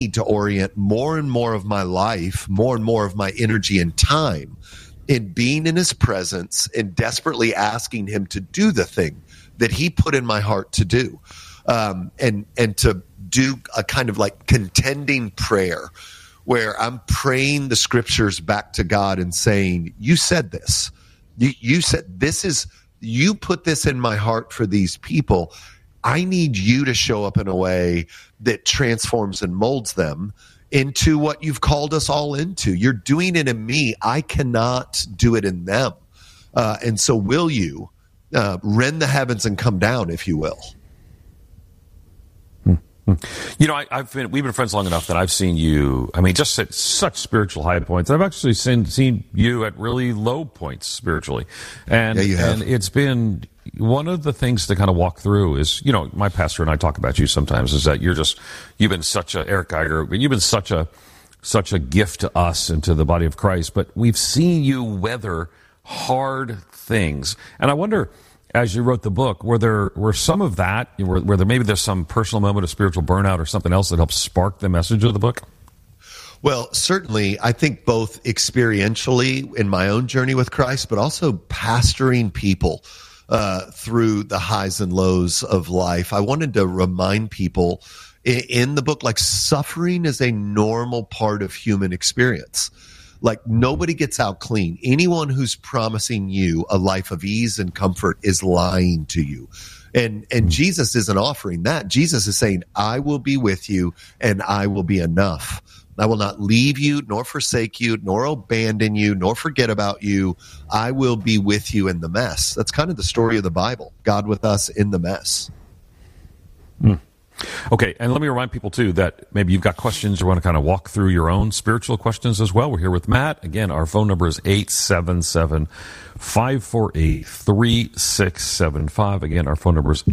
need to orient more and more of my life, more and more of my energy and time in being in his presence and desperately asking him to do the thing that he put in my heart to do. And to do a kind of like contending prayer where I'm praying the scriptures back to God and saying, you said this. You said this is, you put this in my heart for these people. I need you to show up in a way that transforms and molds them into what you've called us all into. You're doing it in me. I cannot do it in them. And so will you rend the heavens and come down, if you will? You know, we've been friends long enough that I've seen you, I mean, just at such spiritual high points. I've actually seen you at really low points spiritually. And, yeah, you have. And it's been one of the things to kind of walk through is, you know, my pastor and I talk about you sometimes, is that you've been such Eric Geiger, you've been such a gift to us and to the body of Christ, but we've seen you weather hard things. And I wonder, as you wrote the book, were some of that, where there maybe there's some personal moment of spiritual burnout or something else that helped spark the message of the book? Well, certainly, I think both experientially in my own journey with Christ, but also pastoring people through the highs and lows of life. I wanted to remind people in the book, like, suffering is a normal part of human experience. Like, nobody gets out clean. Anyone who's promising you a life of ease and comfort is lying to you. And Jesus isn't offering that. Jesus is saying, I will be with you and I will be enough. I will not leave you, nor forsake you, nor abandon you, nor forget about you. I will be with you in the mess. That's kind of the story of the Bible. God with us in the mess. Okay, and let me remind people, too, that maybe you've got questions or want to kind of walk through your own spiritual questions as well. We're here with Matt. Again, our phone number is 877-548-3675. Again, our phone number is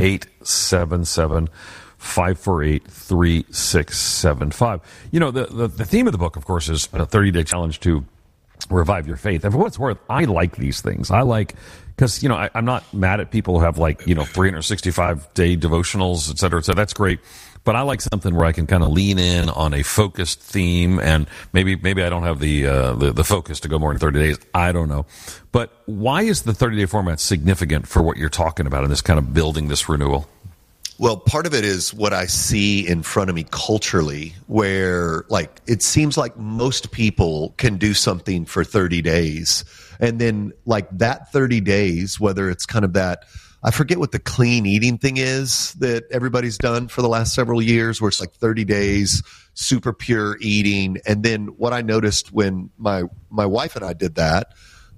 877-548-3675. You know, the theme of the book, of course, is a 30-day challenge to revive your faith. And for what it's worth, I like these things. I like, because, you know, I'm not mad at people who have, like, you know, 365-day devotionals, et cetera, et cetera. That's great. But I like something where I can kind of lean in on a focused theme, and maybe I don't have the focus to go more than 30 days. I don't know. But why is the 30-day format significant for what you're talking about in this kind of building this renewal? Well, part of it is what I see in front of me culturally, where, like, it seems like most people can do something for 30 days. And then, like, that 30 days, whether it's kind of that, I forget what the clean eating thing is that everybody's done for the last several years, where it's like 30 days, super pure eating. And then what I noticed when my wife and I did that,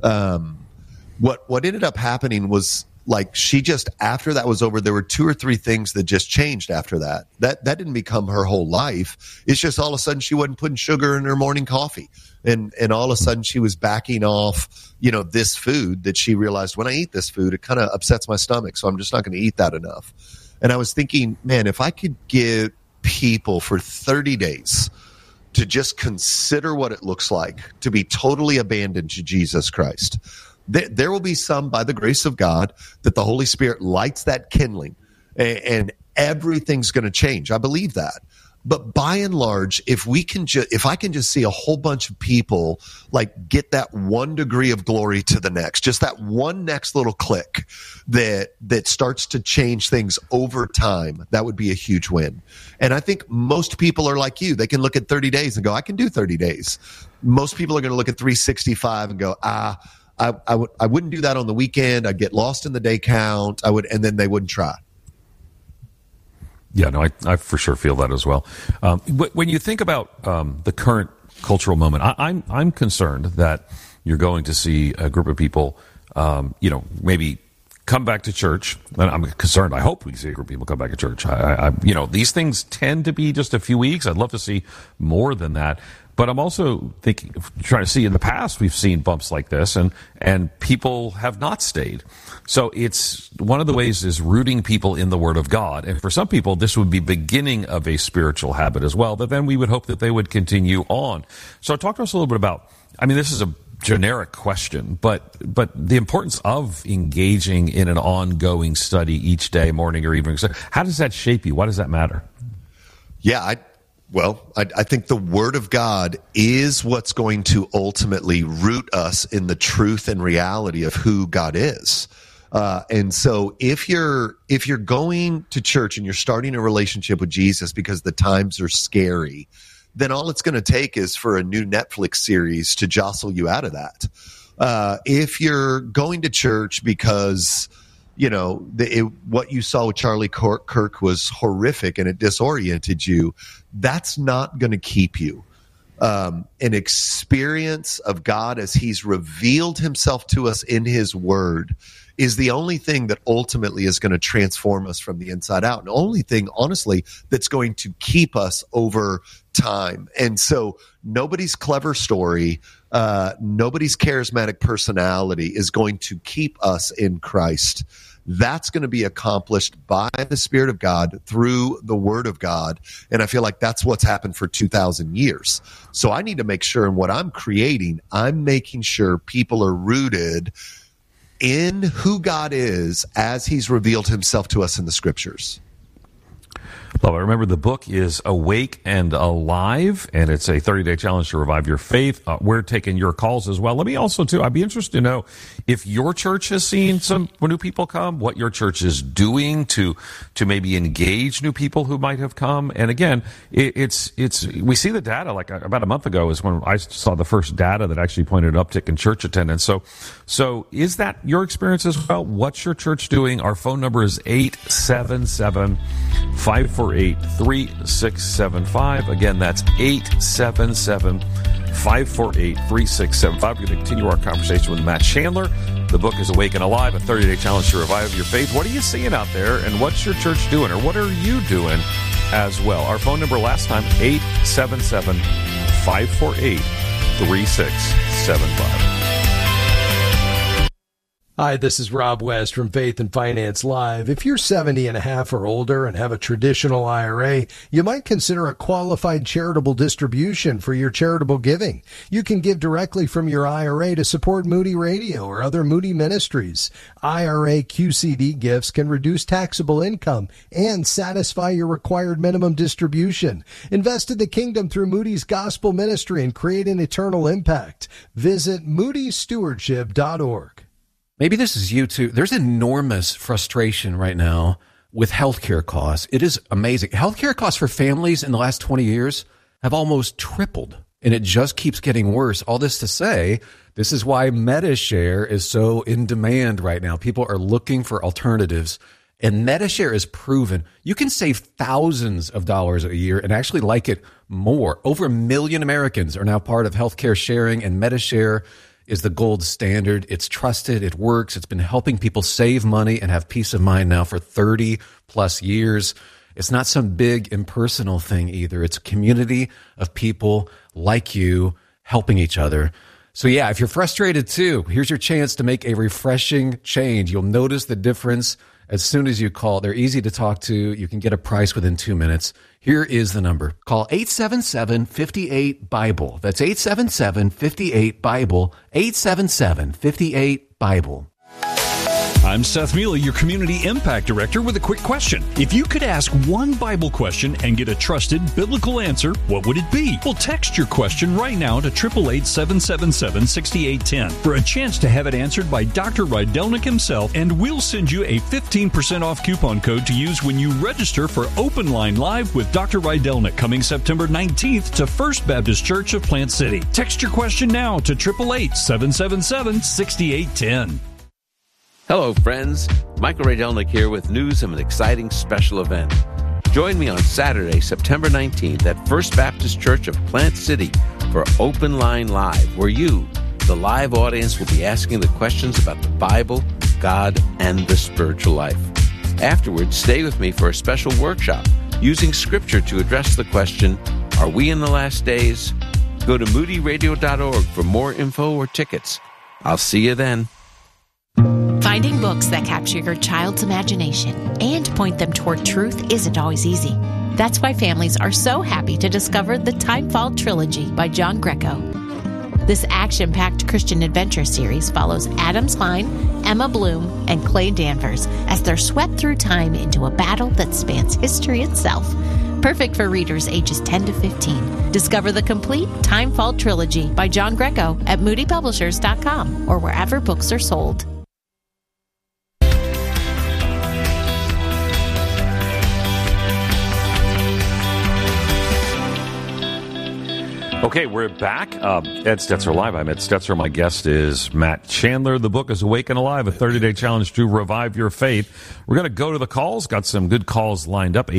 what ended up happening was, like, she just, after that was over, there were 2 or 3 things that just changed after that. That didn't become her whole life. It's just all of a sudden she wasn't putting sugar in her morning coffee. And all of a sudden she was backing off, you know, this food that she realized, when I eat this food, it kind of upsets my stomach. So I'm just not going to eat that enough. And I was thinking, man, if I could give people for 30 days to just consider what it looks like to be totally abandoned to Jesus Christ, there will be some, by the grace of God, that the Holy Spirit lights that kindling and everything's going to change. I believe that. But by and large, if I can just see a whole bunch of people, like, get that 1 degree of glory to the next, just that one next little click that starts to change things over time, that would be a huge win. And I think most people are like you. They can look at 30 days and go, I can do 30 days. Most people are going to look at 365 and go, I wouldn't do that on the weekend. I'd get lost in the day count. And then they wouldn't try. Yeah, no, I for sure feel that as well. When you think about the current cultural moment, I'm concerned that you're going to see a group of people, you know, maybe come back to church. And I'm concerned. I hope we see a group of people come back to church. You know, these things tend to be just a few weeks. I'd love to see more than that. But I'm also trying to see, in the past, we've seen bumps like this, and people have not stayed. So it's one of the ways is rooting people in the Word of God. And for some people, this would be beginning of a spiritual habit as well. But then we would hope that they would continue on. So talk to us a little bit about, I mean, this is a generic question, but the importance of engaging in an ongoing study each day, morning or evening. So how does that shape you? Why does that matter? Yeah, Well, I think the Word of God is what's going to ultimately root us in the truth and reality of who God is. And so if you're going to church and you're starting a relationship with Jesus because the times are scary, then all it's going to take is for a new Netflix series to jostle you out of that. If you're going to church because what you saw with Charlie Kirk was horrific and it disoriented you, that's not going to keep you. An experience of God as he's revealed himself to us in his word is the only thing that ultimately is going to transform us from the inside out. And the only thing, honestly, that's going to keep us over time. And so nobody's clever story, nobody's charismatic personality is going to keep us in Christ. That's going to be accomplished by the Spirit of God through the Word of God. And I feel like that's what's happened for 2,000 years. So I need to make sure in what I'm creating, I'm making sure people are rooted in who God is as he's revealed himself to us in the Scriptures. Well, remember, the book is Awake and Alive, and it's a 30-day challenge to revive your faith. We're taking your calls as well. Let me also, too, I'd be interested to know if your church has seen some new people come, what your church is doing to maybe engage new people who might have come. And again, it's we see the data, like about a month ago is when I saw the first data that actually pointed an uptick in church attendance. So is that your experience as well? What's your church doing? Our phone number is 877-548-3675. Again, that's 877-548-3675. We're going to continue our conversation with Matt Chandler. The book is Awake and Alive, a 30-day challenge to revive your faith. What are you seeing out there, and what's your church doing, or what are you doing as well? Our phone number last time, 877-548-3675. Hi, this is Rob West from Faith and Finance Live. If you're 70 and a half or older and have a traditional IRA, you might consider a qualified charitable distribution for your charitable giving. You can give directly from your IRA to support Moody Radio or other Moody ministries. IRA QCD gifts can reduce taxable income and satisfy your required minimum distribution. Invest in the kingdom through Moody's Gospel Ministry and create an eternal impact. Visit moodystewardship.org. Maybe this is you too. There's enormous frustration right now with healthcare costs. It is amazing. Healthcare costs for families in the last 20 years have almost tripled, and it just keeps getting worse. All this to say, this is why MediShare is so in demand right now. People are looking for alternatives, and MediShare is proven. You can save thousands of dollars a year and actually like it more. Over 1 million Americans are now part of healthcare sharing, and MediShare is the gold standard. It's trusted. It works. It's been helping people save money and have peace of mind now for 30 plus years. It's not some big impersonal thing either. It's a community of people like you helping each other. So yeah, if you're frustrated too, here's your chance to make a refreshing change. You'll notice the difference as soon as you call. They're easy to talk to. You can get a price within 2 minutes. Here is the number. Call 877-58-BIBLE. That's 877-58-BIBLE. 877-58-BIBLE. I'm Seth Mealy, your Community Impact Director, with a quick question. If you could ask one Bible question and get a trusted biblical answer, what would it be? Well, text your question right now to 888-777-6810 for a chance to have it answered by Dr. Rydelnik himself, and we'll send you a 15% off coupon code to use when you register for Open Line Live with Dr. Rydelnik coming September 19th to First Baptist Church of Plant City. Text your question now to 888-777-6810. Hello, friends. Michael Rydelnik here with news of an exciting special event. Join me on Saturday, September 19th at First Baptist Church of Plant City for Open Line Live, where you, the live audience, will be asking the questions about the Bible, God, and the spiritual life. Afterwards, stay with me for a special workshop using Scripture to address the question, are we in the last days? Go to moodyradio.org for more info or tickets. I'll see you then. Finding books that capture your child's imagination and point them toward truth isn't always easy. That's why families are so happy to discover the Timefall Trilogy by John Greco. This action-packed Christian adventure series follows Adam Klein, Emma Bloom, and Clay Danvers as they're swept through time into a battle that spans history itself. perfect for readers ages 10 to 15. Discover the complete Timefall trilogy by John Greco at moodypublishers.com or wherever books are sold. Okay, we're back. Ed Stetzer Live. I'm Ed Stetzer. My guest is Matt Chandler. The book is Awake and Alive, a 30-day challenge to revive your faith. We're going to go to the calls. Got some good calls lined up.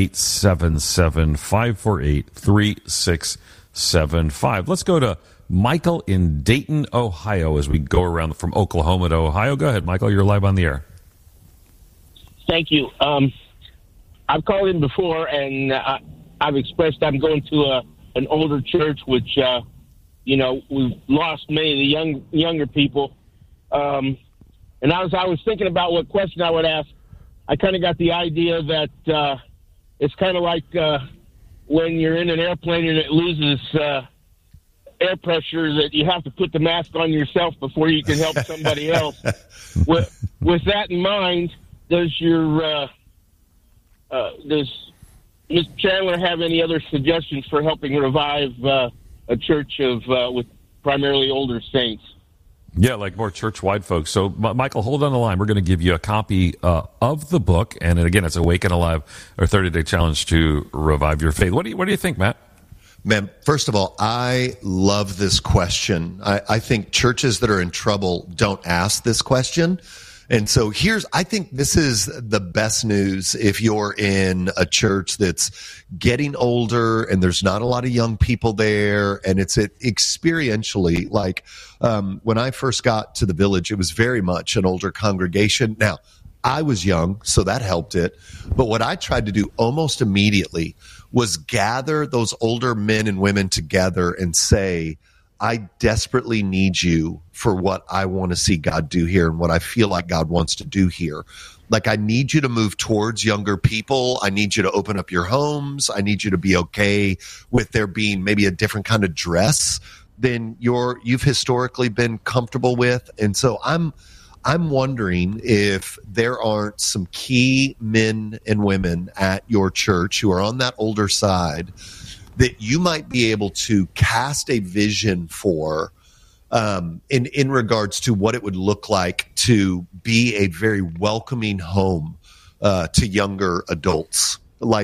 877-548-3675. Let's go to Michael in Dayton, Ohio, as we go around from Oklahoma to Ohio. Go ahead, Michael. You're live on the air. Thank you. I've called in before, and I've expressed I'm going to an older church, which, we've lost many of the younger people. And as I was thinking about what question I would ask, I kind of got the idea that it's kind of like when you're in an airplane and it loses air pressure, that you have to put the mask on yourself before you can help somebody else. With that in mind, does Mr. Chandler have any other suggestions for helping revive a church with primarily older saints? Yeah, like more church-wide folks. So, Michael, hold on the line. We're going to give you a copy of the book, and again, it's Awake and Alive, our 30-day challenge to revive your faith. What do you think, Matt? Man, first of all, I love this question. I think churches that are in trouble don't ask this question. And so I think this is the best news if you're in a church that's getting older and there's not a lot of young people there, and it's experientially like when I first got to the Village, it was very much an older congregation. Now, I was young, so that helped it. But what I tried to do almost immediately was gather those older men and women together and say, I desperately need you for what I want to see God do here and what I feel like God wants to do here. Like, I need you to move towards younger people. I need you to open up your homes. I need you to be okay with there being maybe a different kind of dress than you've historically been comfortable with. And so I'm wondering if there aren't some key men and women at your church who are on that older side that you might be able to cast a vision for in regards to what it would look like to be a very welcoming home to younger adults.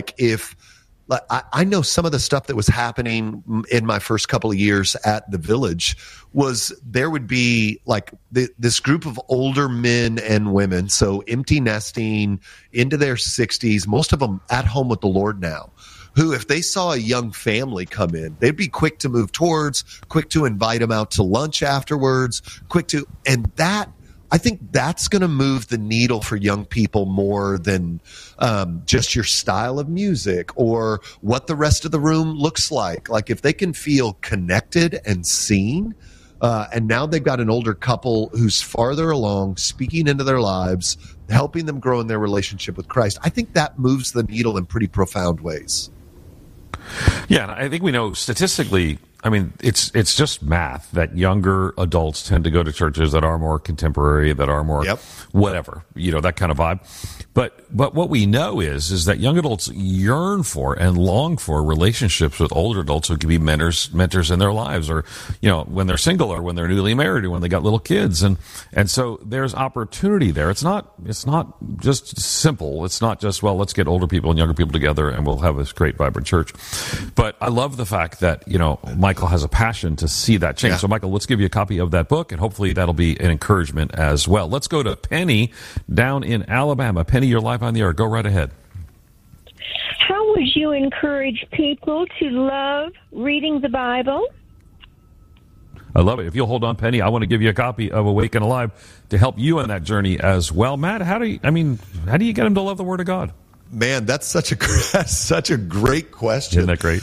I know some of the stuff that was happening in my first couple of years at the Village was there would be like this group of older men and women, so empty nesting, into their 60s, most of them at home with the Lord now, who, if they saw a young family come in, they'd be quick to move towards, quick to invite them out to lunch afterwards, and that, I think that's going to move the needle for young people more than just your style of music or what the rest of the room looks like. Like, if they can feel connected and seen, and now they've got an older couple who's farther along, speaking into their lives, helping them grow in their relationship with Christ, I think that moves the needle in pretty profound ways. Yeah, and I think we know statistically, I mean, it's just math that younger adults tend to go to churches that are more contemporary, that are more whatever, that kind of vibe. But what we know is that young adults yearn for and long for relationships with older adults who can be mentors in their lives, or when they're single, or when they're newly married, or when they got little kids, and so there's opportunity there. It's not just simple. It's not just, well, let's get older people and younger people together and we'll have this great vibrant church. But I love the fact that Michael has a passion to see that change. Yeah. So Michael, let's give you a copy of that book, and hopefully that'll be an encouragement as well. Let's go to Penny down in Alabama. Penny, you're live on the air. Go right ahead. How would you encourage people to love reading the Bible? I love it. If you'll hold on, Penny, I want to give you a copy of Awake and Alive to help you on that journey as well. Matt, how do you get them to love the Word of God? Man, that's such a great question. Isn't that great?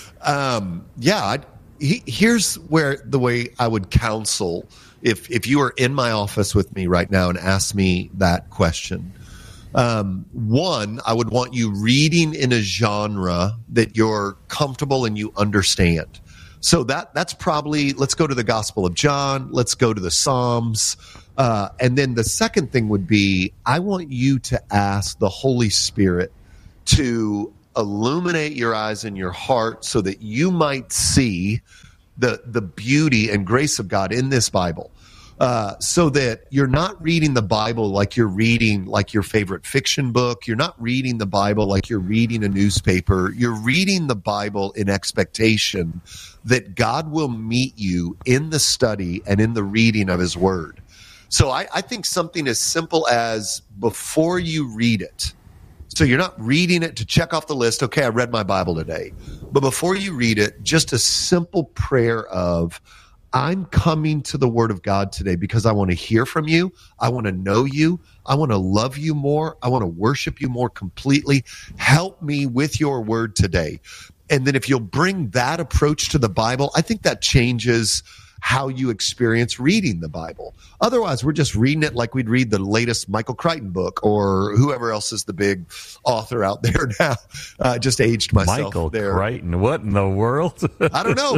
Here's where the way I would counsel if you were in my office with me right now and asked me that question. One, I would want you reading in a genre that you're comfortable and you understand. So that's probably, let's go to the Gospel of John. Let's go to the Psalms. And then the second thing would be, I want you to ask the Holy Spirit to illuminate your eyes and your heart so that you might see the beauty and grace of God in this Bible. So that you're not reading the Bible like you're reading like your favorite fiction book. You're not reading the Bible like you're reading a newspaper. You're reading the Bible in expectation that God will meet you in the study and in the reading of his word. So I think something as simple as before you read it, so you're not reading it to check off the list, okay, I read my Bible today. But before you read it, just a simple prayer of, I'm coming to the word of God today because I want to hear from you. I want to know you. I want to love you more. I want to worship you more completely. Help me with your word today. And then if you'll bring that approach to the Bible, I think that changes how you experience reading the Bible. Otherwise, we're just reading it like we'd read the latest Michael Crichton book or whoever else is the big author out there now. Just aged myself Michael there. Crichton, what in the world? I don't know,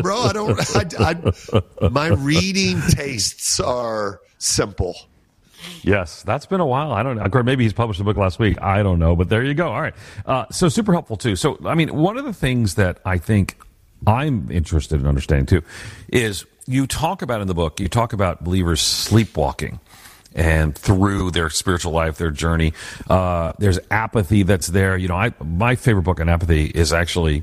bro. My reading tastes are simple. Yes, that's been a while. I don't know. Maybe he's published a book last week. I don't know, but there you go. All right. So super helpful too. So, I mean, one of the things that I think I'm interested in understanding too is you talk about in the book, you talk about believers sleepwalking and through their spiritual life, their journey. There's apathy that's there. You know, my favorite book on apathy is actually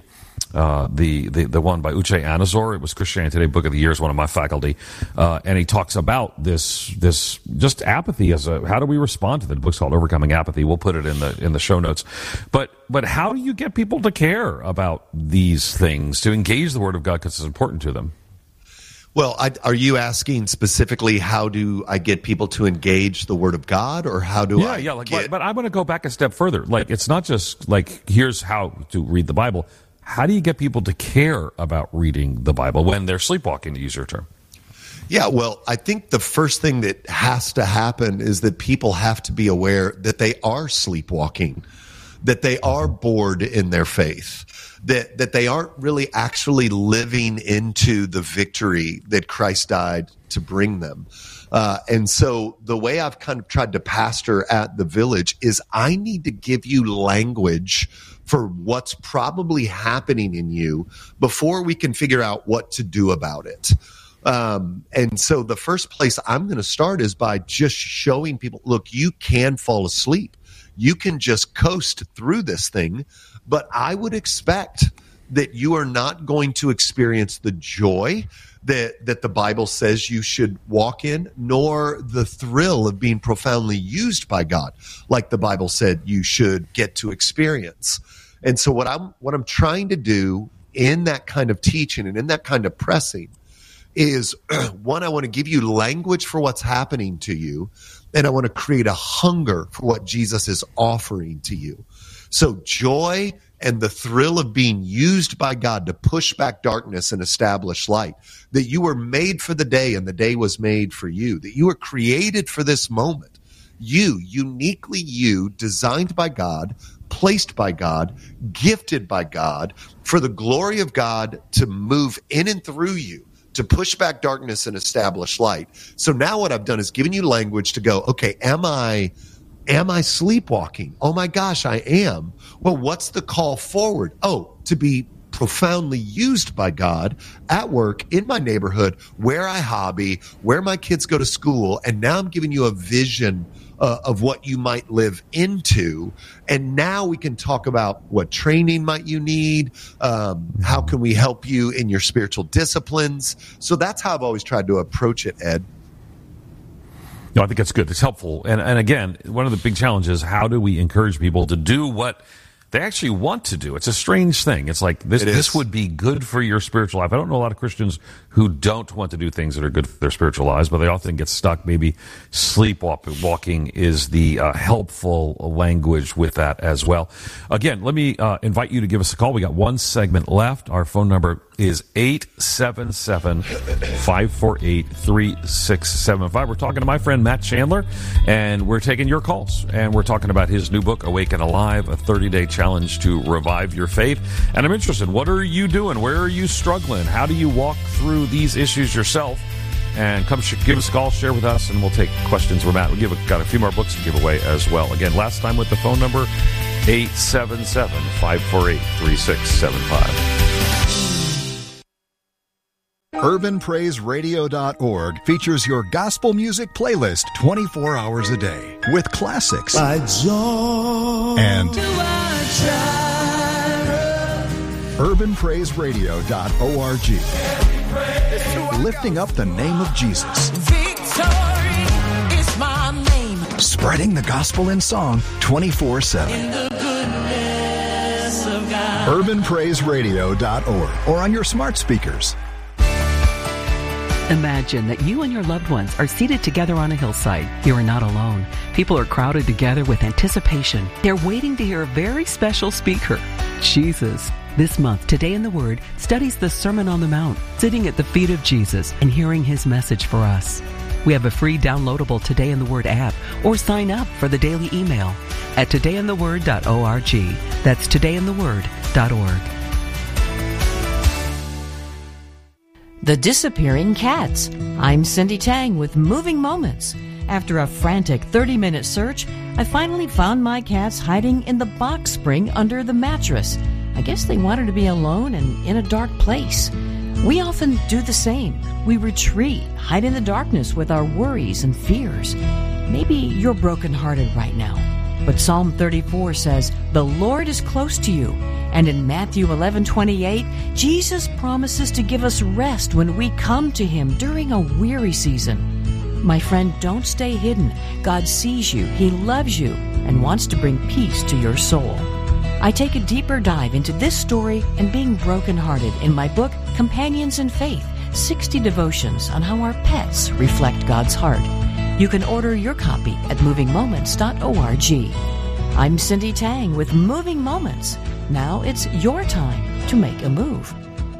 the one by Uche Anazor. It was Christianity Today Book of the Year, is one of my faculty, and he talks about this just apathy as how do we respond to it. The book's called Overcoming Apathy. We'll put it in the show notes. But how do you get people to care about these things, to engage the Word of God because it's important to them? Well, are you asking specifically how do I get people to engage the Word of God, or how do I? Yeah. But I want to go back a step further. Like, it's not just like here's how to read the Bible. How do you get people to care about reading the Bible when they're sleepwalking, to use your term? Yeah, well, I think the first thing that has to happen is that people have to be aware that they are sleepwalking, that they are bored in their faith, that they aren't really actually living into the victory that Christ died to bring them. And so the way I've kind of tried to pastor at the Village is I need to give you language for what's probably happening in you before we can figure out what to do about it. And so the first place I'm going to start is by just showing people, look, you can fall asleep. You can just coast through this thing, but I would expect that you are not going to experience the joy that the Bible says you should walk in, nor the thrill of being profoundly used by God, like the Bible said you should get to experience. And so what I'm trying to do in that kind of teaching and in that kind of pressing is, one, I want to give you language for what's happening to you, and I want to create a hunger for what Jesus is offering to you. So joy and the thrill of being used by God to push back darkness and establish light, that you were made for the day and the day was made for you, that you were created for this moment. You, uniquely you, designed by God, placed by God, gifted by God, for the glory of God to move in and through you, to push back darkness and establish light. So now what I've done is given you language to go, okay, am I sleepwalking? Oh my gosh, I am. Well, what's the call forward? Oh, to be profoundly used by God at work, in my neighborhood, where I hobby, where my kids go to school. And now I'm giving you a vision of what you might live into. And now we can talk about what training might you need. How can we help you in your spiritual disciplines? So that's how I've always tried to approach it, Ed. No, I think that's good. It's helpful. And again, one of the big challenges, how do we encourage people to do what they actually want to do? It's a strange thing. It's like this would be good for your spiritual life. I don't know a lot of Christians who don't want to do things that are good for their spiritual lives, but they often get stuck. Maybe sleepwalking is the helpful language with that as well. Again, let me invite you to give us a call. We got one segment left. Our phone number is 877-548-3675. We're talking to my friend Matt Chandler, and we're taking your calls. And we're talking about his new book, Awake and Alive, a 30-day challenge to revive your faith. And I'm interested, what are you doing? Where are you struggling? How do you walk through these issues yourself? And come give us a call, share with us, and we'll take questions from Matt. We've got a few more books to give away as well. Again, last time with the phone number, 877-548-3675. UrbanPraiseRadio.org features your gospel music playlist 24 hours a day with classics and UrbanPraiseRadio.org, lifting up the name of Jesus. Victory is my name. Spreading the gospel in song 24/7. In the goodness of God. UrbanPraiseRadio.org or on your smart speakers. Imagine that you and your loved ones are seated together on a hillside. You are not alone. People are crowded together with anticipation. They're waiting to hear a very special speaker, Jesus. This month, Today in the Word studies the Sermon on the Mount, sitting at the feet of Jesus and hearing his message for us. We have a free downloadable Today in the Word app, or sign up for the daily email at todayintheword.org. That's todayintheword.org. The Disappearing Cats. I'm Cindy Tang with Moving Moments. After a frantic 30-minute search, I finally found my cats hiding in the box spring under the mattress. I guess they wanted to be alone and in a dark place. We often do the same. We retreat, hide in the darkness with our worries and fears. Maybe you're brokenhearted right now. But Psalm 34 says, "The Lord is close to you." And in Matthew 11:28, Jesus promises to give us rest when we come to him during a weary season. My friend, don't stay hidden. God sees you, he loves you, and wants to bring peace to your soul. I take a deeper dive into this story and being brokenhearted in my book, Companions in Faith, 60 Devotions on how our pets reflect God's heart. You can order your copy at movingmoments.org. I'm Cindy Tang with Moving Moments. Now it's your time to make a move.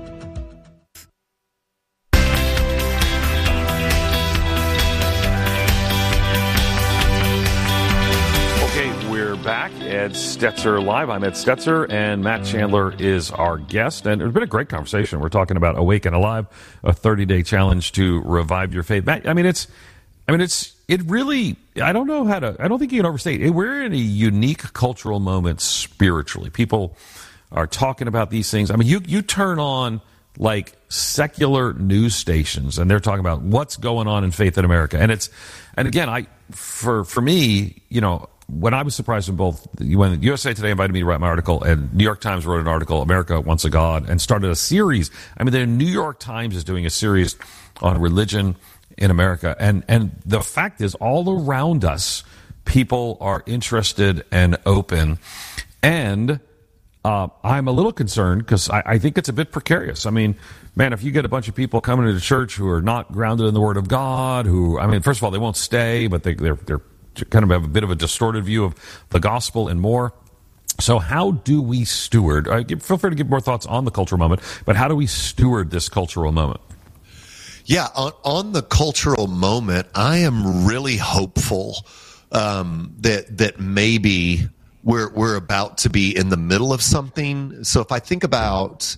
We're back. Ed Stetzer Live. I'm Ed Stetzer, and Matt Chandler is our guest. And it's been a great conversation. We're talking about Awake and Alive, a 30-day challenge to revive your faith. Matt, it really, I don't think you can overstate it. We're in a unique cultural moment spiritually. People are talking about these things. I mean, you turn on like secular news stations and they're talking about what's going on in faith in America. And again, for me, when I was surprised when USA Today invited me to write my article and New York Times wrote an article, America Wants a God, and started a series. I mean, the New York Times is doing a series on religion in America. And the fact is, all around us, people are interested and open. And I'm a little concerned because I think it's a bit precarious. I mean, man, if you get a bunch of people coming into church who are not grounded in the Word of God, first of all, they won't stay, but they're kind of have a bit of a distorted view of the gospel and more. So how do we steward? Feel free to give more thoughts on the cultural moment, but how do we steward this cultural moment? Yeah, on the cultural moment, I am really hopeful that maybe we're about to be in the middle of something. So if I think about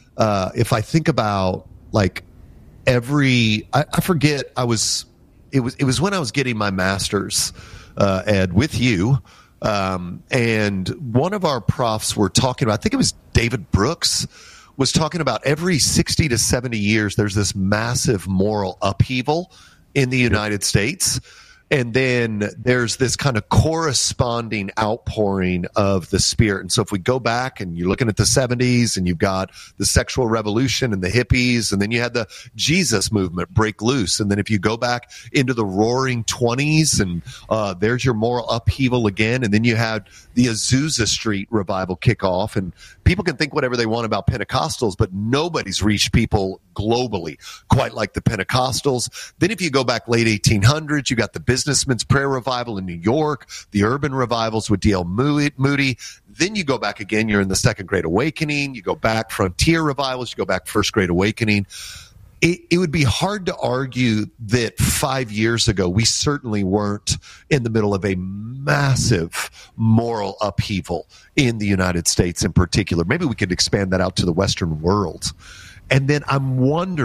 like I forget, it was when I was getting my master's, Ed, with you, and one of our profs were talking about, I think it was David Brooks, was talking about every 60 to 70 years, there's this massive moral upheaval in the United States. And then there's this kind of corresponding outpouring of the Spirit. And so if we go back and you're looking at the 70s and you've got the sexual revolution and the hippies, and then you had the Jesus movement break loose. And then if you go back into the roaring 20s and there's your moral upheaval again. And then you had the Azusa Street revival kick off. And people can think whatever they want about Pentecostals, but nobody's reached people globally quite like the Pentecostals. Then if you go back late 1800s, you got the Businessman's Prayer Revival in New York, the urban revivals with D.L. Moody. Then you go back again, you're in the Second Great Awakening. You go back Frontier Revivals, you go back First Great Awakening. It would be hard to argue that 5 years ago, we certainly weren't in the middle of a massive moral upheaval in the United States in particular. Maybe we could expand that out to the Western world. And then I'm wondering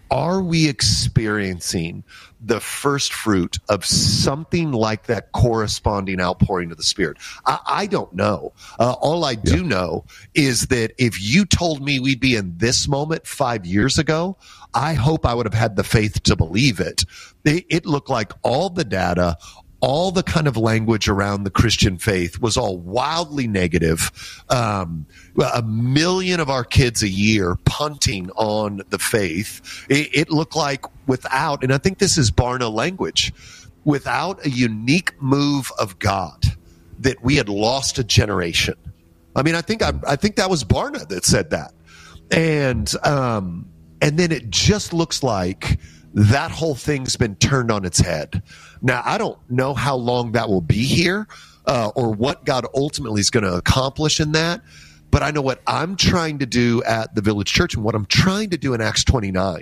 are we experiencing the first fruit of something like that corresponding outpouring of the Spirit? I don't know. All I do know is that if you told me we'd be in this moment 5 years ago, I hope I would have had the faith to believe it. It looked like all the data, all the kind of language around the Christian faith was all wildly negative. 1 million of our kids a year punting on the faith. It looked like without, and I think this is Barna language, without a unique move of God, that we had lost a generation. I mean, I think that was Barna that said that. And then it just looks like that whole thing's been turned on its head. Now, I don't know how long that will be here or what God ultimately is going to accomplish in that, but I know what I'm trying to do at the Village Church and what I'm trying to do in Acts 29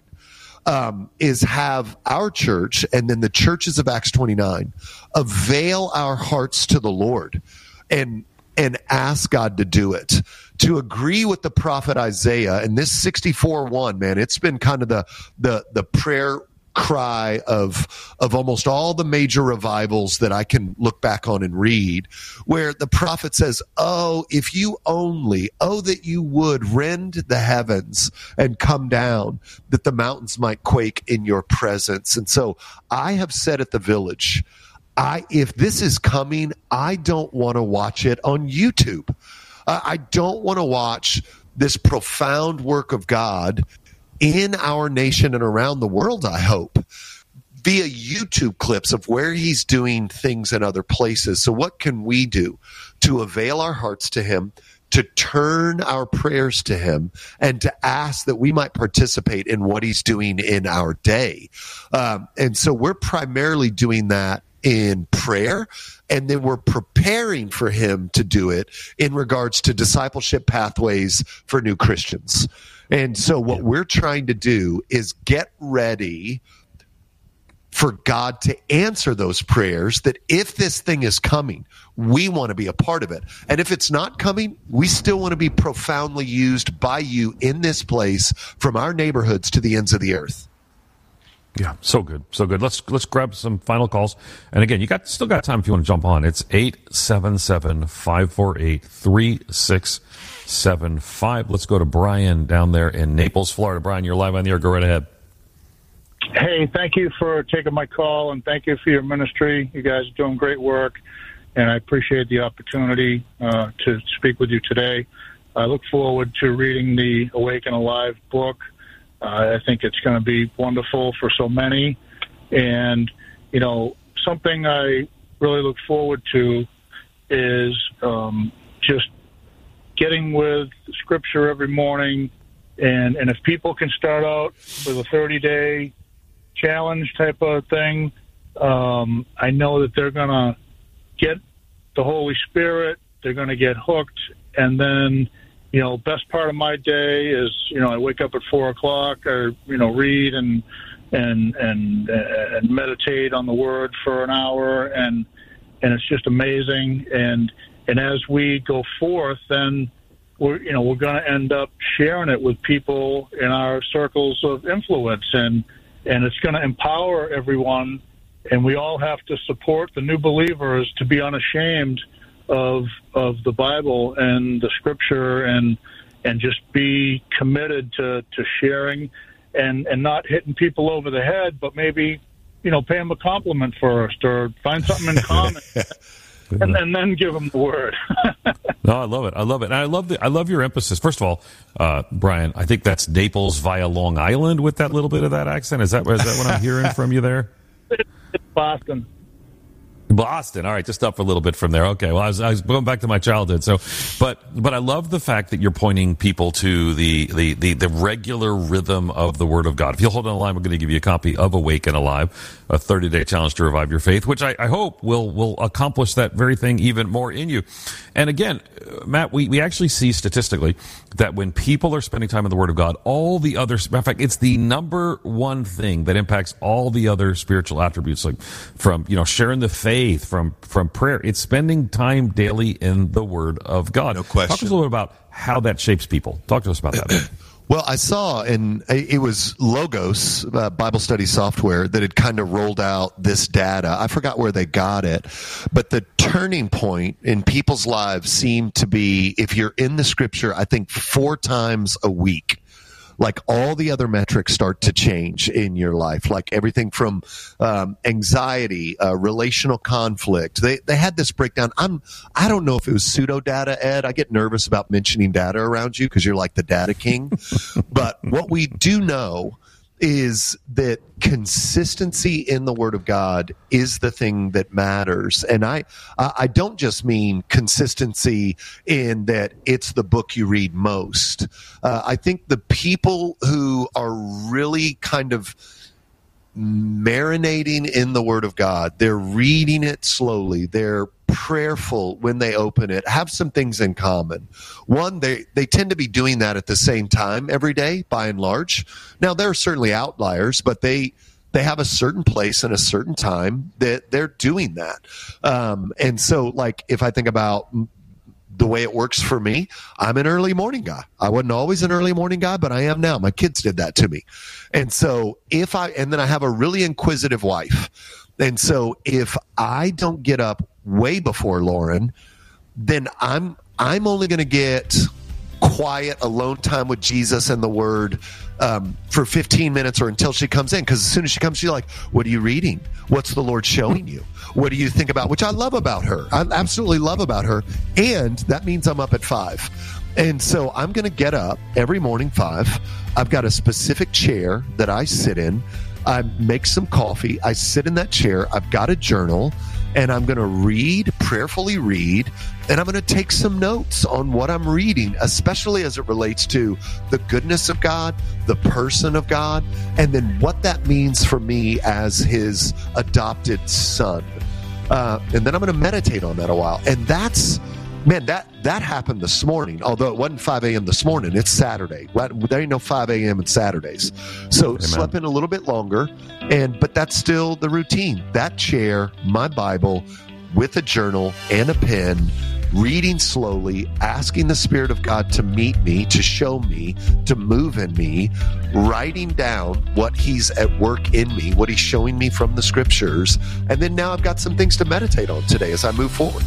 is have our church and then the churches of Acts 29 avail our hearts to the Lord and ask God to do it. To agree with the prophet Isaiah, and this 64:1, man, it's been kind of the prayer cry of almost all the major revivals that I can look back on and read, where the prophet says, oh, if you only, oh, that you would rend the heavens and come down, that the mountains might quake in your presence. And so I have said at the Village, if this is coming, I don't want to watch it on YouTube. I don't want to watch this profound work of God in our nation and around the world, I hope, via YouTube clips of where he's doing things in other places. So what can we do to avail our hearts to him, to turn our prayers to him, and to ask that we might participate in what he's doing in our day? And so we're primarily doing that in prayer, and then we're preparing for him to do it in regards to discipleship pathways for new Christians. And so what we're trying to do is get ready for God to answer those prayers, that if this thing is coming, we want to be a part of it. And if it's not coming, we still want to be profoundly used by you in this place, from our neighborhoods to the ends of the earth. Yeah, so good, so good. Let's grab some final calls. And again, you still got time if you want to jump on. It's 877-548-3675. Let's go to Brian down there in Naples, Florida. Brian, you're live on the air. Go right ahead. Hey, thank you for taking my call, and thank you for your ministry. You guys are doing great work, and I appreciate the opportunity to speak with you today. I look forward to reading the Awaken Alive book. I think it's going to be wonderful for so many. And, you know, something I really look forward to is just getting with Scripture every morning. And if people can start out with a 30-day challenge type of thing, I know that they're going to get the Holy Spirit. They're going to get hooked. And then, you know, best part of my day is, you know, I wake up at 4:00, or, you know, read and meditate on the Word for an hour, and it's just amazing. And as we go forth, then we're going to end up sharing it with people in our circles of influence, and it's going to empower everyone. And we all have to support the new believers to be unashamed of the Bible and the Scripture, and just be committed to sharing and not hitting people over the head, but maybe, you know, pay them a compliment first, or find something in common and then give them the Word. No, I love it. I love it. And I love your emphasis. First of all, Brian, I think that's Naples via Long Island with that little bit of that accent. Is that what I'm hearing from you there? It's Boston. Boston. All right, just up a little bit from there. Okay, well, I was going back to my childhood. So, but I love the fact that you're pointing people to the regular rhythm of the Word of God. If you'll hold on the line, we're going to give you a copy of Awaken Alive, a 30-day challenge to revive your faith, which I hope will accomplish that very thing even more in you. And again, Matt, we actually see statistically that when people are spending time in the Word of God, all the other, in fact, it's the number one thing that impacts all the other spiritual attributes, like from, you know, sharing the faith, from prayer. It's spending time daily in the Word of God. No question. Talk to us a little bit about how that shapes people. Talk to us about that. Well, I saw, and it was Logos, Bible study software, that had kind of rolled out this data. I forgot where they got it, but the turning point in people's lives seemed to be, if you're in the scripture, I think 4 times a week. Like all the other metrics start to change in your life, like everything from anxiety, relational conflict. They had this breakdown. I don't know if it was pseudo data, Ed. I get nervous about mentioning data around you because you're like the data king. But what we do know is that consistency in the Word of God is the thing that matters. And I don't just mean consistency in that it's the book you read most. I think the people who are really kind of marinating in the Word of God, they're reading it slowly, they're prayerful when they open it, have some things in common. One, they tend to be doing that at the same time every day, by and large. Now, there are certainly outliers, but they have a certain place and a certain time that they're doing that. And so, like, if I think about the way it works for me, I'm an early morning guy. I wasn't always an early morning guy, but I am now. My kids did that to me. And so and then I have a really inquisitive wife. And so if I don't get up way before Lauren, then I'm only going to get quiet, alone time with Jesus and the Word for 15 minutes or until she comes in. Because as soon as she comes, she's like, what are you reading? What's the Lord showing you? What do you think about? Which I love about her. I absolutely love about her. And that means I'm up at 5. And so I'm going to get up every morning 5. I've got a specific chair that I sit in. I make some coffee. I sit in that chair. I've got a journal. And I'm going to prayerfully read, and I'm going to take some notes on what I'm reading, especially as it relates to the goodness of God, the person of God, and then what that means for me as his adopted son. And then I'm going to meditate on that a while. And that happened this morning, although it wasn't 5 a.m. this morning. It's Saturday. There ain't no 5 a.m. on Saturdays. So Amen. Slept in a little bit longer, but that's still the routine. That chair, my Bible, with a journal and a pen, reading slowly, asking the Spirit of God to meet me, to show me, to move in me, writing down what he's at work in me, what he's showing me from the scriptures. And then now I've got some things to meditate on today as I move forward.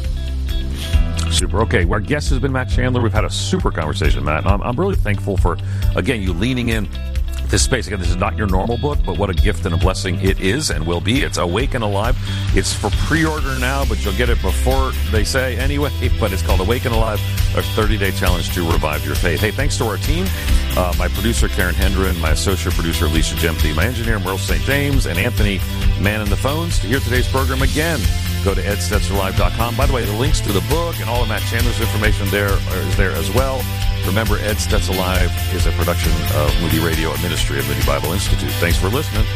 Super. Okay, our guest has been Matt Chandler. We've had a super conversation, Matt. I'm really thankful for, again, you leaning in this space. Again, this is not your normal book, but what a gift and a blessing it is and will be. It's Awake and Alive. It's for pre-order now, but you'll get it before they say anyway. But it's called Awake and Alive, a 30-day challenge to revive your faith. Hey, thanks to our team, my producer, Karen Hendren, my associate producer, Lisa Gempe, my engineer, Merle St. James, and Anthony manning the phones. To hear today's program again, go to edstetzerlive.com. By the way, the links to the book and all of Matt Chandler's information is there as well. Remember, Ed Stetz Alive is a production of Moody Radio, a ministry of Moody Bible Institute. Thanks for listening.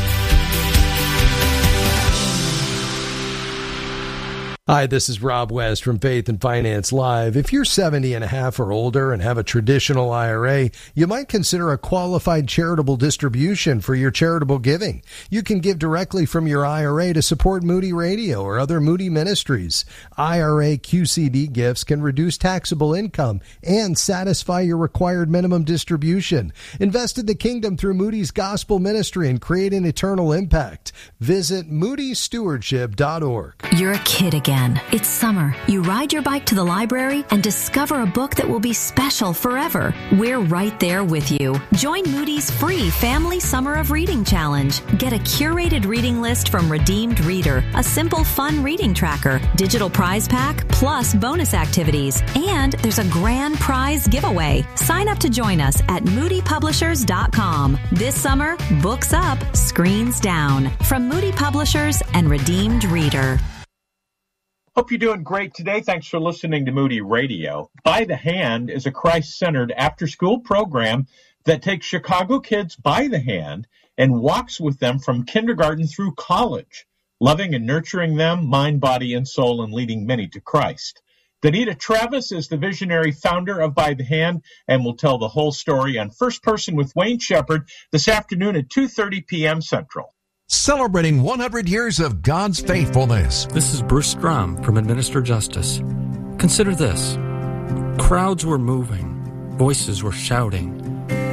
Hi, this is Rob West from Faith and Finance Live. If you're 70 and a half or older and have a traditional IRA, you might consider a qualified charitable distribution for your charitable giving. You can give directly from your IRA to support Moody Radio or other Moody ministries. IRA QCD gifts can reduce taxable income and satisfy your required minimum distribution. Invest in the kingdom through Moody's gospel ministry and create an eternal impact. Visit moodystewardship.org. You're a kid again. It's summer. You ride your bike to the library and discover a book that will be special forever. We're right there with you. Join Moody's free Family Summer of Reading Challenge. Get a curated reading list from Redeemed Reader, a simple, fun reading tracker, digital prize pack, plus bonus activities. And there's a grand prize giveaway. Sign up to join us at moodypublishers.com. This summer, books up, screens down. From Moody Publishers and Redeemed Reader. Hope you're doing great today. Thanks for listening to Moody Radio. By the Hand is a Christ-centered after-school program that takes Chicago kids by the hand and walks with them from kindergarten through college, loving and nurturing them, mind, body, and soul, and leading many to Christ. Danita Travis is the visionary founder of By the Hand and will tell the whole story on First Person with Wayne Shepherd this afternoon at 2:30 p.m. Central. Celebrating 100 years of God's faithfulness. This is Bruce Strom from Administer Justice. Consider this. Crowds were moving. Voices were shouting.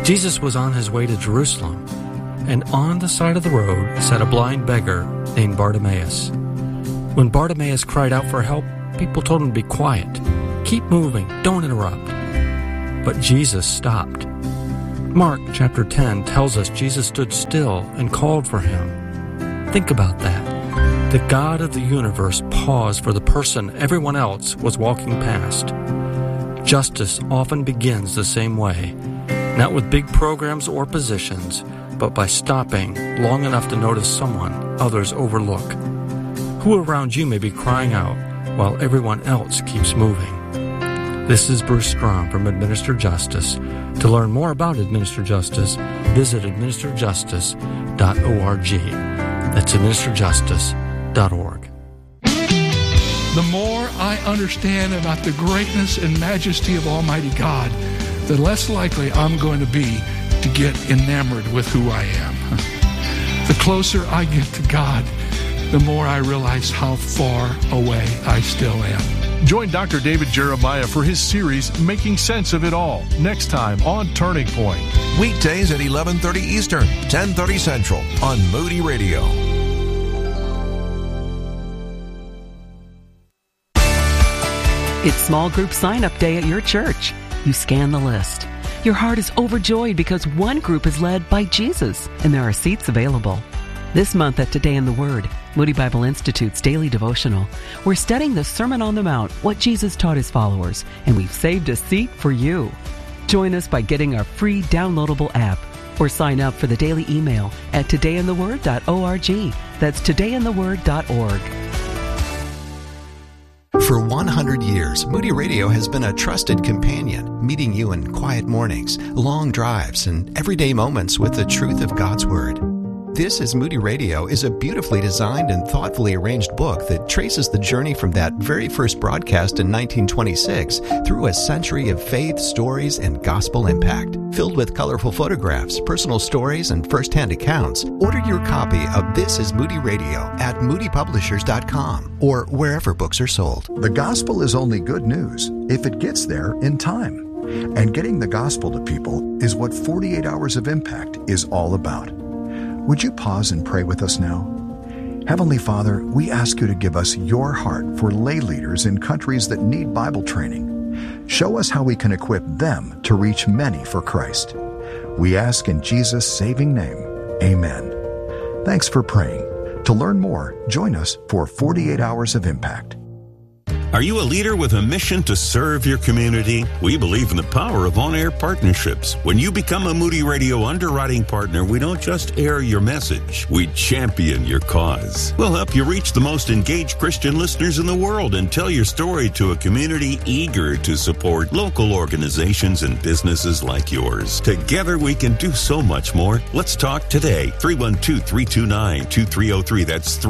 Jesus was on his way to Jerusalem, and on the side of the road sat a blind beggar named Bartimaeus. When Bartimaeus cried out for help, people told him to be quiet. Keep moving, don't interrupt. But Jesus stopped. Mark chapter 10 tells us Jesus stood still and called for him. Think about that. The God of the universe paused for the person everyone else was walking past. Justice often begins the same way, not with big programs or positions, but by stopping long enough to notice someone others overlook. Who around you may be crying out while everyone else keeps moving? This is Bruce Strom from Administer Justice. To learn more about Administer Justice, visit administerjustice.org. That's administerjustice.org. The more I understand about the greatness and majesty of Almighty God, the less likely I'm going to be to get enamored with who I am. The closer I get to God, the more I realize how far away I still am. Join Dr. David Jeremiah for his series, Making Sense of It All, next time on Turning Point. Weekdays at 11:30 Eastern, 10:30 Central on Moody Radio. It's small group sign-up day at your church. You scan the list. Your heart is overjoyed because one group is led by Jesus, and there are seats available. This month at Today in the Word, Moody Bible Institute's daily devotional, we're studying the Sermon on the Mount, what Jesus taught his followers, and we've saved a seat for you. Join us by getting our free downloadable app or sign up for the daily email at todayintheword.org. That's todayintheword.org. For 100 years, Moody Radio has been a trusted companion, meeting you in quiet mornings, long drives, and everyday moments with the truth of God's Word. This is Moody Radio is a beautifully designed and thoughtfully arranged book that traces the journey from that very first broadcast in 1926 through a century of faith, stories, and gospel impact. Filled with colorful photographs, personal stories, and first-hand accounts, order your copy of This is Moody Radio at moodypublishers.com or wherever books are sold. The gospel is only good news if it gets there in time. And getting the gospel to people is what 48 Hours of Impact is all about. Would you pause and pray with us now? Heavenly Father, we ask you to give us your heart for lay leaders in countries that need Bible training. Show us how we can equip them to reach many for Christ. We ask in Jesus' saving name, amen. Thanks for praying. To learn more, join us for 48 Hours of Impact. Are you a leader with a mission to serve your community? We believe in the power of on-air partnerships. When you become a Moody Radio underwriting partner, we don't just air your message, we champion your cause. We'll help you reach the most engaged Christian listeners in the world and tell your story to a community eager to support local organizations and businesses like yours. Together we can do so much more. Let's talk today. 312-329-2303. That's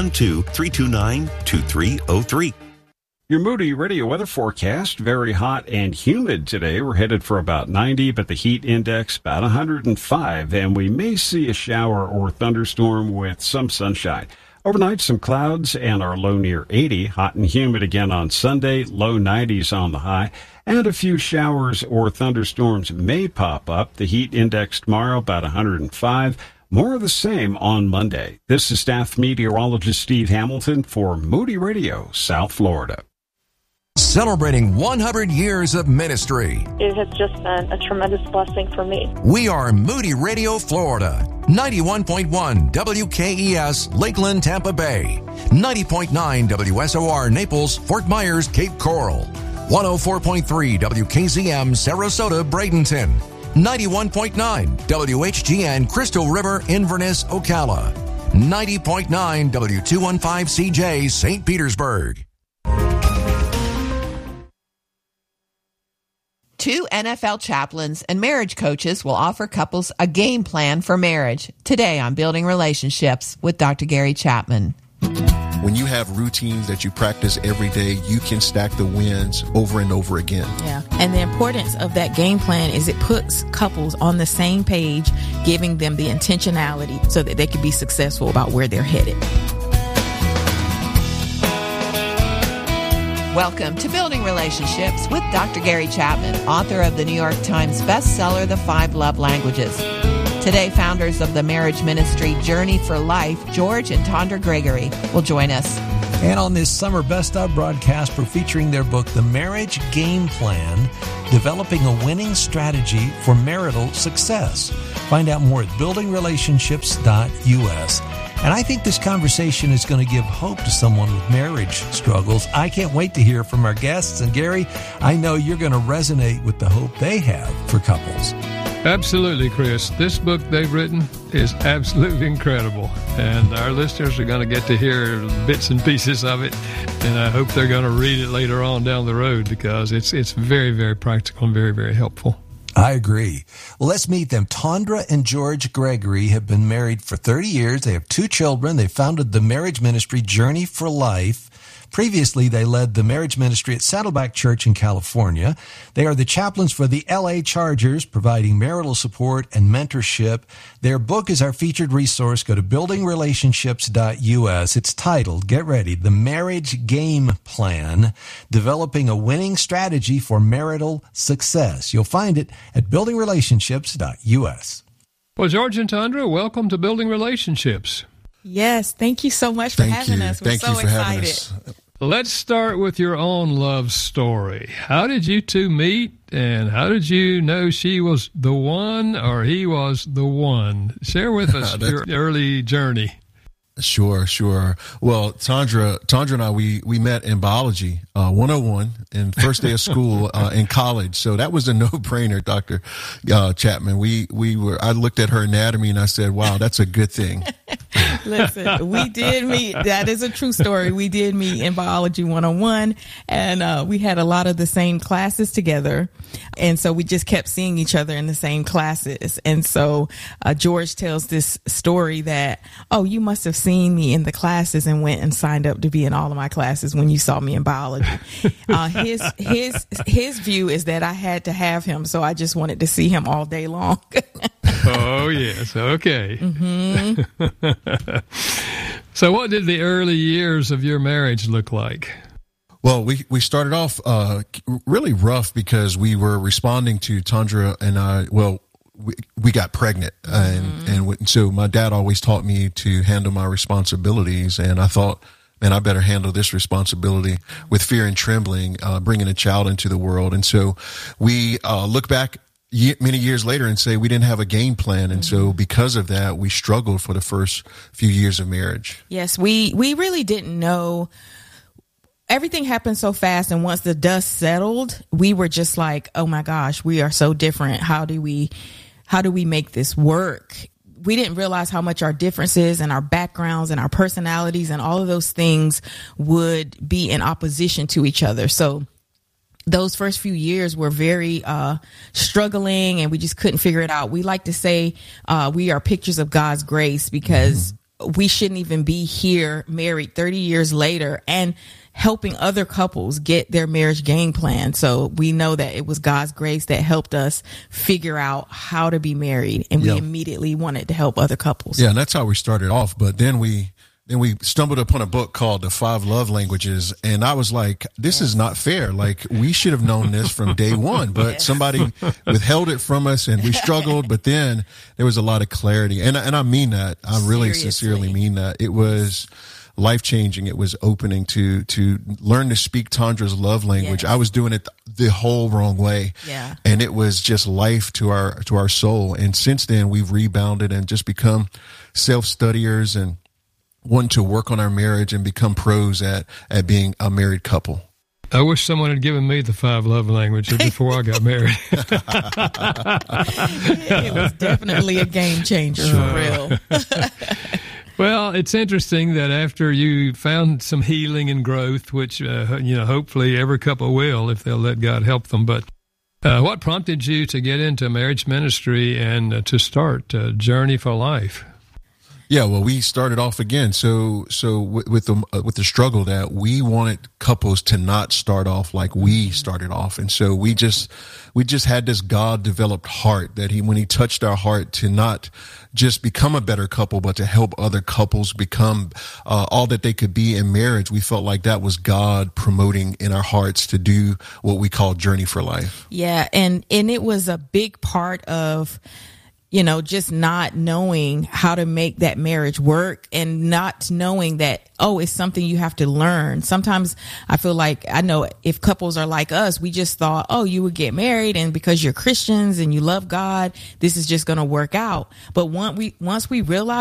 312-329-2303. Your Moody Radio weather forecast, very hot and humid today. We're headed for about 90, but the heat index about 105, and we may see a shower or thunderstorm with some sunshine. Overnight, some clouds and our low near 80. Hot and humid again on Sunday, low 90s on the high, and a few showers or thunderstorms may pop up. The heat index tomorrow about 105. More of the same on Monday. This is staff meteorologist Steve Hamilton for Moody Radio, South Florida. Celebrating 100 years of ministry. It has just been a tremendous blessing for me. We are Moody Radio, Florida. 91.1 WKES, Lakeland, Tampa Bay. 90.9 WSOR, Naples, Fort Myers, Cape Coral. 104.3 WKZM, Sarasota, Bradenton. 91.9 WHGN, Crystal River, Inverness, Ocala. 90.9 W215CJ, St. Petersburg. 2 NFL chaplains and marriage coaches will offer couples a game plan for marriage today on Building Relationships with Dr. Gary Chapman. When you have routines that you practice every day, you can stack the wins over and over again. Yeah. And the importance of that game plan is it puts couples on the same page, giving them the intentionality so that they can be successful about where they're headed. Welcome to Building Relationships with Dr. Gary Chapman, author of the New York Times bestseller, The 5 Love Languages. Today, founders of the marriage ministry Journey for Life, George and Tondra Gregory, will join us. And on this summer Best of broadcast, we're featuring their book, The Marriage Game Plan, Developing a Winning Strategy for Marital Success. Find out more at buildingrelationships.us. And I think this conversation is going to give hope to someone with marriage struggles. I can't wait to hear from our guests. And Gary, I know you're going to resonate with the hope they have for couples. Absolutely, Chris. This book they've written is absolutely incredible. And our listeners are going to get to hear bits and pieces of it. And I hope they're going to read it later on down the road because it's very, very practical and very, very helpful. I agree. Well, let's meet them. Tondra and George Gregory have been married for 30 years. They have 2 children. They founded the marriage ministry Journey for Life. Previously, they led the marriage ministry at Saddleback Church in California. They are the chaplains for the LA Chargers, providing marital support and mentorship. Their book is our featured resource. Go to buildingrelationships.us. It's titled, get ready, The Marriage Game Plan, Developing a Winning Strategy for Marital Success. You'll find it at buildingrelationships.us. Well, George and Tondra, welcome to Building Relationships. Yes, thank you so much for having us. We're so excited. Let's start with your own love story. How did you two meet, and how did you know she was the one or he was the one? Share with us your early journey. Sure. Well, Tondra and I, we met in biology 101 in first day of school in college. So that was a no-brainer, Dr. Chapman. I looked at her anatomy and I said, wow, that's a good thing. Listen, we did meet. That is a true story. We did meet in biology 101 and we had a lot of the same classes together. And so we just kept seeing each other in the same classes. And so George tells this story that, oh, you must have seen me in the classes and went and signed up to be in all of my classes when you saw me in biology. His view is that I had to have him, so I just wanted to see him all day long. Oh, yes. Okay. Mm-hmm. So what did the early years of your marriage look like? Well, we started off really rough because we were responding to Tondra and I. Well, we got pregnant, and so my dad always taught me to handle my responsibilities, and I thought, man, I better handle this responsibility with fear and trembling, bringing a child into the world. And so we look back many years later and say we didn't have a game plan, and so because of that, we struggled for the first few years of marriage. Yes, we really didn't know. Everything happened so fast, and once the dust settled, we were just like, oh my gosh, we are so different. How do we make this work? We didn't realize how much our differences and our backgrounds and our personalities and all of those things would be in opposition to each other. So those first few years were very struggling, and we just couldn't figure it out. We like to say we are pictures of God's grace because we shouldn't even be here married 30 years later and helping other couples get their marriage game plan. So we know that it was God's grace that helped us figure out how to be married, and we immediately wanted to help other couples. Yeah, and that's how we started off. But then we stumbled upon a book called The 5 Love Languages, and I was like, this is not fair. Like, we should have known this from day one, but somebody withheld it from us, and we struggled. But then there was a lot of clarity, and I mean that. I really sincerely mean that. It was life-changing. It was opening to learn to speak Tondra's love language. I was doing it the whole wrong way. Yeah. And it was just life to our soul. And since then, we've rebounded and just become self-studiers and want to work on our marriage and become pros at being a married couple. I wish someone had given me the 5 love languages before I got married. It was definitely a game changer, for real. Well, it's interesting that after you found some healing and growth, which, hopefully every couple will if they'll let God help them. But what prompted you to get into marriage ministry and to start Journey for Life? Yeah, well, we started off again. So with the struggle that we wanted couples to not start off like we started off, and so we just had this God developed heart that when he touched our heart to not just become a better couple, but to help other couples become all that they could be in marriage. We felt like that was God promoting in our hearts to do what we call Journey for Life. Yeah, and it was a big part of, just not knowing how to make that marriage work, and not knowing that, it's something you have to learn. Sometimes I feel like, I know if couples are like us, we just thought, you would get married, and because you're Christians and you love God, this is just going to work out. But once we realize